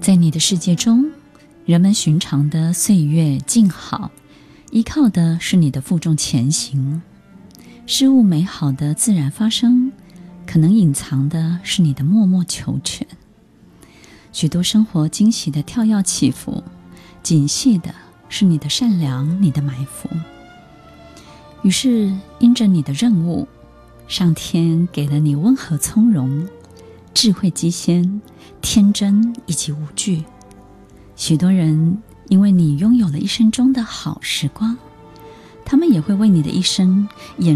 在你的世界中，人们寻常的岁月静好，依靠的是你的负重前行；事物美好的自然发生，可能隐藏的是你的默默求全。许多生活惊喜的跳跃起伏，紧系的是你的善良，你的埋伏。于是因着你的任务，上天给了你温和从容、智慧机先、天真以及无惧。许多人因为你拥有了一生中的好时光，他们也会为你的一生演